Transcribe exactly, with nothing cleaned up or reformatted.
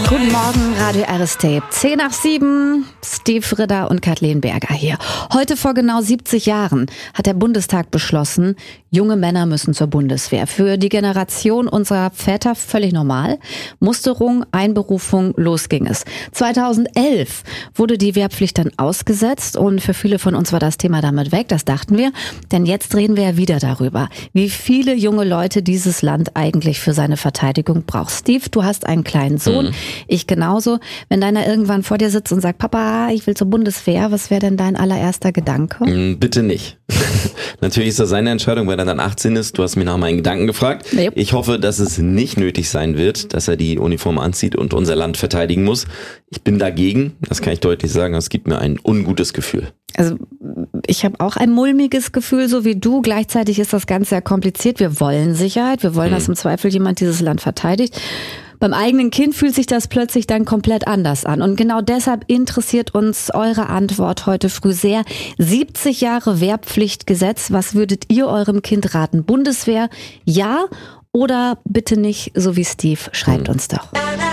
Guten Morgen, Radio R S T. zehn nach sieben, Steve Ritter und Kathleen Berger hier. Heute vor genau siebzig Jahren hat der Bundestag beschlossen, junge Männer müssen zur Bundeswehr. Für die Generation unserer Väter völlig normal. Musterung, Einberufung, los ging es. zweitausendelf wurde die Wehrpflicht dann ausgesetzt und für viele von uns war das Thema damit weg, das dachten wir. Denn jetzt reden wir ja wieder darüber, wie viele junge Leute dieses Land eigentlich für seine Verteidigung braucht. Steve, du hast einen kleinen Sohn. Mhm. Ich genauso. Wenn deiner irgendwann vor dir sitzt und sagt, Papa, ich will zur Bundeswehr, was wäre denn dein allererster Gedanke? Bitte nicht. Natürlich ist das seine Entscheidung, wenn er dann achtzehn ist. Du hast mich nach meinen Gedanken gefragt. Nee. Ich hoffe, dass es nicht nötig sein wird, dass er die Uniform anzieht und unser Land verteidigen muss. Ich bin dagegen, das kann ich deutlich sagen. Es gibt mir ein ungutes Gefühl. Also ich habe auch ein mulmiges Gefühl, so wie du. Gleichzeitig ist das Ganze sehr kompliziert. Wir wollen Sicherheit. Wir wollen, hm. dass im Zweifel jemand dieses Land verteidigt. Beim eigenen Kind fühlt sich das plötzlich dann komplett anders an. Und genau deshalb interessiert uns eure Antwort heute früh sehr. siebzig Jahre Wehrpflichtgesetz. Was würdet ihr eurem Kind raten? Bundeswehr, ja oder bitte nicht, so wie Steve? Schreibt uns doch.